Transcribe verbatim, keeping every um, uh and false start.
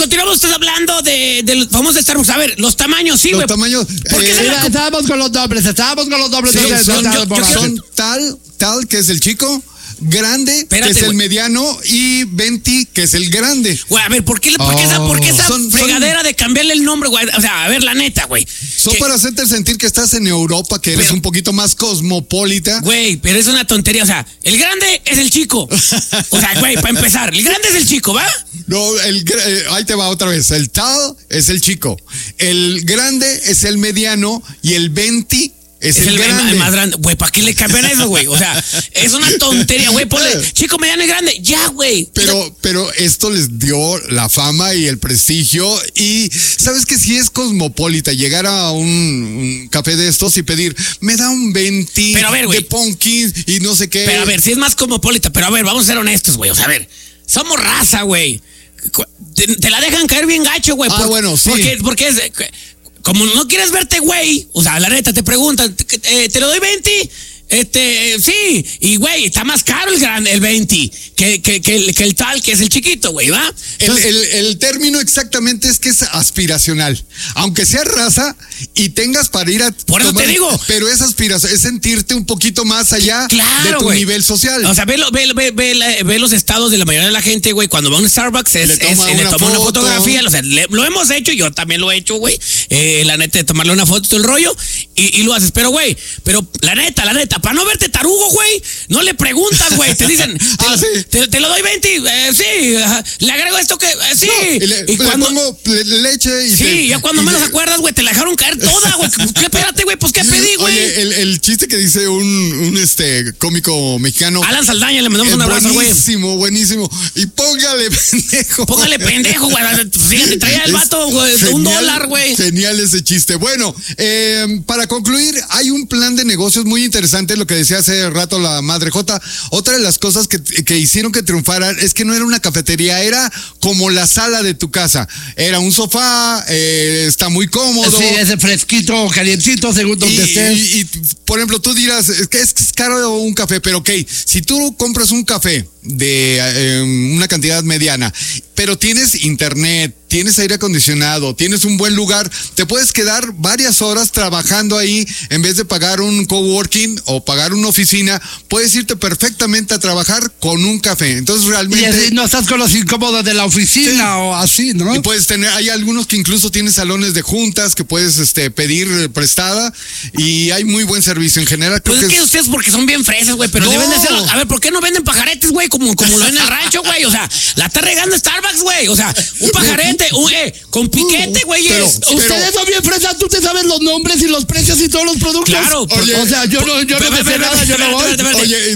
continuamos usted hablando de, de los famosos Starbucks. A ver, los tamaños, sí, güey. Los tamaños. ¿Por qué eh, se la- Estábamos con los nombres, estábamos con los nombres. Sí, de- son, de- yo- yo quiero- son tal, tal, que es el chico, grande, Espérate, que es el güey. mediano, y venti, que es el grande. Güey, a ver, ¿por qué, por qué esa, por qué esa Son- fregadera de cambiarle el nombre, güey? O sea, a ver, la neta, güey. Son Que- para hacerte sentir que estás en Europa, que eres Pero- un poquito más cosmopolita. Güey, pero es una tontería. O sea, el grande es el chico. O sea, güey, para empezar, el grande es el chico, ¿va? No, el, gra- eh, ahí te va otra vez. El tal es el chico. El grande es el mediano y el venti es, Es el, el, el- grande. el más grande. Güey, ¿para qué le cambian eso, güey? O sea, es una tontería, güey. Ponle chico, mediano y grande. Ya, güey. Pero, pero esto les dio la fama y el prestigio. Y sabes que si es cosmopolita, llegar a un, un café de estos y pedir, me da un venti Pero a ver, güey. de pumpkin y no sé qué. Pero a ver, si es más cosmopolita, pero a ver, vamos a ser honestos, güey. O sea, a ver, somos raza, güey. Cu- Te, te la dejan caer bien gacho, güey. Ah, por- bueno, sí. Porque, porque es. eh, Como no quieres verte, güey. O sea, la neta, te preguntan, ¿te, eh, ¿te lo doy veinte? Este, eh, sí, y güey, está más caro el grande, el veinte, que, que, que, el, que el tal, que es el chiquito, güey, ¿va? El, Entonces, el- el término exactamente es que es aspiracional. Aunque sea raza y tengas para ir a. Por eso te digo. Pero es aspiración, es sentirte un poquito más allá claro, de tu güey. nivel social. O sea, ve, lo- ve, ve, ve, la- ve los estados de la mayoría de la gente, güey. Cuando va a un Starbucks, es, Le es- toma le una toma una foto. fotografía. O sea, le- lo hemos hecho, yo también lo he hecho, güey. Eh, la neta, de tomarle una foto y todo el rollo. Y, y lo haces. Pero, güey, pero la neta, la neta, para no verte tarugo, güey, no le preguntas, güey. Te dicen, te, Ah, sí. te- te lo doy veinte. Eh, sí, ajá. Le agrego esto que. eh, sí. No, y le, y le cuando. pongo le- leche y. Sí, te- ya cuando y menos le- acuerdas, güey, te la dejaron caer toda, güey. ¿Qué, espérate, güey? Pues, ¿qué pedí, güey? Oye, el, el chiste que dice un, un este cómico mexicano. Alan Saldaña, le mandamos es un abrazo, güey. buenísimo, buenísimo. Y póngale pendejo. Póngale pendejo, güey. Fíjate, traía el Es vato, güey, de un genial, dólar, güey. Genial ese chiste. Bueno, eh, para concluir, hay un plan de negocios muy interesante, lo que decía hace rato la Madre J. Otra de las cosas que, que hicieron que triunfaran es que no era una cafetería, era como la sala de tu casa. Era un sofá, eh, está muy cómodo. Sí, ese fresquito, calientito, según donde Y, estés. y- y, por ejemplo, tú dirás, es que es caro un café, pero ok, si tú compras un café de eh, una cantidad mediana, pero tienes internet, tienes aire acondicionado, tienes un buen lugar, te puedes quedar varias horas trabajando ahí en vez de pagar un coworking o pagar una oficina, puedes irte perfectamente a trabajar con un café. Entonces Y realmente... así no estás con los incómodos de la oficina Sí. o así, ¿no? Y puedes tener, hay algunos que incluso tienen salones de juntas que puedes este, pedir eh, prestada y hay muy buen servicio en general. Creo Pues es que que es- ustedes porque son bien fresas, güey, pero No. deben de hacerlo. A ver, ¿por qué no venden pajaretes, güey? Como, como lo ven en el rancho, güey. O sea, la está regando Starbucks, güey. O sea, un pajarete, un, eh, con piquete, güey. Pero- es- pero- Ustedes son bien fresas, tú te sabes los nombres y los precios y todos los productos. Claro, Oye, o sea, yo no, yo no Espérate, me sé espérate, nada, yo no espérate, voy. espérate, espérate. Oye,